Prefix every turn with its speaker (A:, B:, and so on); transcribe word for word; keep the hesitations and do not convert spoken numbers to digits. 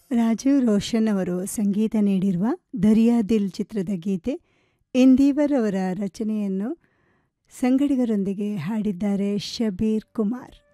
A: ರಾಜೀವ್ ರೋಷನ್ ಅವರು ಸಂಗೀತ ನೀಡಿರುವ ದರಿಯಾ ದಿಲ್ ಚಿತ್ರದ ಗೀತೆ ಇಂದಿವರ್ ಅವರ ರಚನೆಯನ್ನು ಸಂಗಡಿಗರೊಂದಿಗೆ ಹಾಡಿದ್ದಾರೆ ಶಬೀರ್ ಕುಮಾರ್.